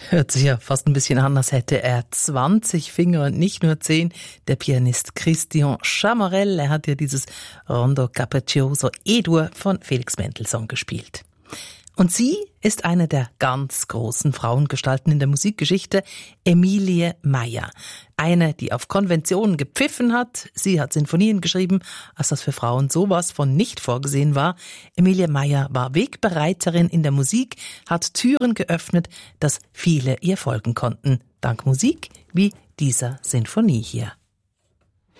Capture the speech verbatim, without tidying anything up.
Hört sich ja fast ein bisschen an, als hätte er zwanzig Finger und nicht nur zehn. Der Pianist Christian Chamarel, er hat ja dieses Rondo Capriccioso E-Dur von Felix Mendelssohn gespielt. Und sie ist eine der ganz großen Frauengestalten in der Musikgeschichte, Emilie Meyer. Eine, die auf Konventionen gepfiffen hat. Sie hat Sinfonien geschrieben, als das für Frauen sowas von nicht vorgesehen war. Emilie Meyer war Wegbereiterin in der Musik, hat Türen geöffnet, dass viele ihr folgen konnten. Dank Musik wie dieser Sinfonie hier.